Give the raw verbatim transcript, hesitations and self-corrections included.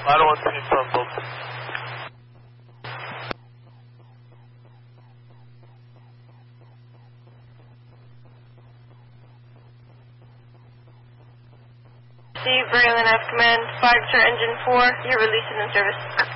I don't want to see purple. Steve, Braylon F Command, five star engine four, you're releasing in service.